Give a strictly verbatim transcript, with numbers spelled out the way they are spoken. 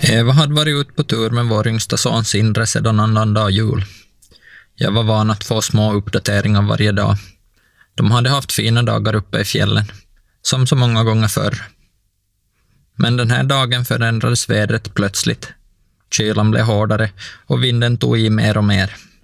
Eva hade varit ut på tur med vår yngsta son Sindre sedan annandag jul. Jag var van att få små uppdateringar varje dag. De hade haft fina dagar uppe i fjällen, som så många gånger förr. Men den här dagen förändrades vädret plötsligt. Kylan blev hårdare och vinden tog i mer och mer,